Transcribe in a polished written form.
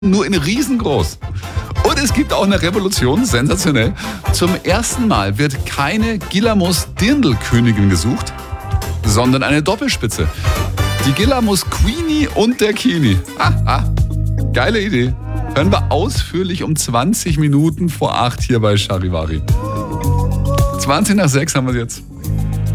nur in riesengroß. Und es gibt auch eine Revolution, sensationell. Zum ersten Mal wird keine Gillamos-Dirndl-Königin gesucht, sondern eine Doppelspitze. Die Gillamos Queenie und der Kini. Geile Idee. Hören wir ausführlich um 20 Minuten vor 8 hier bei Charivari. 20 nach 6 haben wir es jetzt.